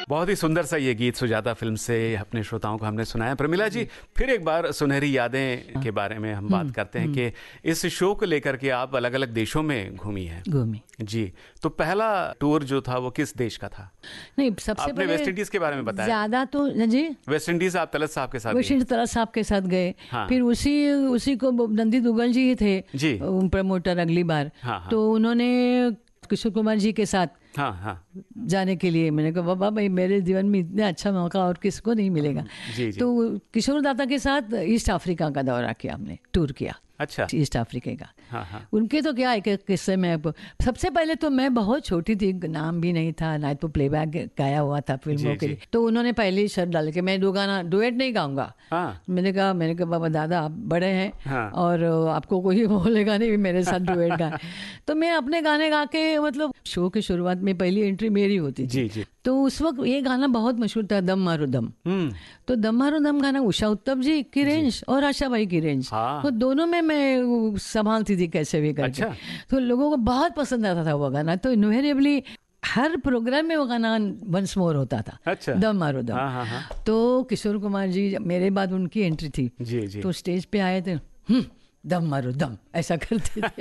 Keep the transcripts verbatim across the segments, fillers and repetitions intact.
बहुत ही सुंदर सा ये गीत सुजाता फिल्म से अपने श्रोताओं को हमने सुनाया। प्रमिला जी, फिर एक बार सुनहरी यादें के बारे में हम बात करते हैं कि इस शो को लेकर के आप अलग अलग देशों में घूमी हैं। घूमी जी, तो पहला टूर जो था वो किस देश का था? नहीं, सबसे आपने वेस्ट इंडीज के बारे में बताया। ज्यादा तो जी वेस्ट इंडीज आप तलत साहब के साथ वेस्ट इंडीज तलत साहब के साथ गए। हाँ। फिर उसी उसी को नंदी दुग्गल जी थे जी प्रमोटर अगली बार। हाँ, हाँ। तो उन्होंने किशोर कुमार जी के साथ हाँ हाँ जाने के लिए, मैंने कहा बाबा भाई मेरे जीवन में इतना अच्छा मौका और किसको नहीं मिलेगा। जी, जी। तो किशोर दाता के साथ ईस्ट अफ्रीका का दौरा किया हमने, टूर किया। अच्छा, ईस्ट अफ्रीका का। हाँ हाँ। उनके तो क्या एक किस्से में, सबसे पहले तो मैं बहुत छोटी थी, नाम भी नहीं था ना, तो प्लेबैक गाया हुआ था फिल्मों के लिए। तो उन्होंने पहले ही शर्त डाल के मैं दो गाना डुएट नहीं गाऊंगा। हाँ। मैंने कहा मैंने कहा बाबा दादा आप बड़े हैं। हाँ। और आपको कोई बोलेगा नहीं मेरे साथ डुएट गा। तो मैं अपने गाने गा के, मतलब शो की शुरुआत में पहली एंट्री मेरी होती थी। जी जी। तो उस वक्त ये गाना बहुत मशहूर था, दम मारो दम। तो दम मारो दम गाना उषा उत्तम जी की रेंज और आशा भाई की रेंज, हाँ। तो दोनों में मैं संभालती थी कैसे भी करके। अच्छा। तो लोगों को बहुत पसंद आता था वो गाना, तो इनवेरिएबली हर प्रोग्राम में वो गाना वंस मोर होता था। अच्छा। दम मारो दम। हाँ, हाँ, हाँ। तो किशोर कुमार जी मेरे बाद उनकी एंट्री थी। जी जी। तो स्टेज पे आए थे, दम मारो दम ऐसा करते थे।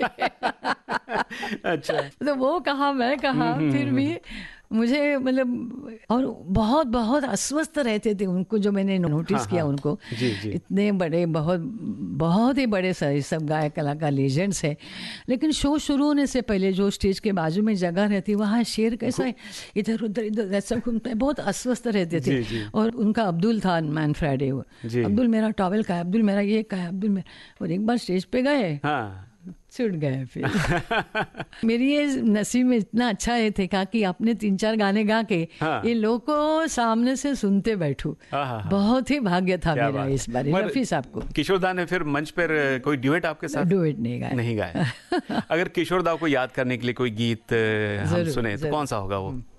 अच्छा। तो वो कहा मैं कहा, फिर भी मुझे मतलब, और बहुत बहुत अस्वस्थ रहते थे उनको, जो मैंने नोटिस हाँ, किया हाँ, उनको। जी, जी। इतने बड़े, बहुत बहुत ही बड़े सारे सब गायक कलाकार लीजेंड्स है, लेकिन शो शुरू होने से पहले जो स्टेज के बाजू में जगह रहती है वहाँ शेर कैसा इधर उधर इधर ऐसा घूमते, बहुत अस्वस्थ रहते थे। जी, जी। और उनका अब्दुल था मैन फ्राइडे, वो अब्दुल मेरा टॉवेल का है, अब्दुल मेरा ये का है, अब्दुल मेरा। और एक बार स्टेज पे गए, हाँ। छूट गए फिर। मेरी ये नसीब में इतना अच्छा है थे कि आपने तीन चार गाने गा के हाँ। ये लोग को सामने से सुनते बैठू। बहुत ही भाग्य था मेरा इस बार। रफी साहब को किशोर दा ने फिर मंच पर कोई डुएट आपके साथ? डुएट नहीं गाया। नहीं गाया। अगर किशोर दा को याद करने के लिए कोई गीत हम सुने तो कौन सा होगा वो?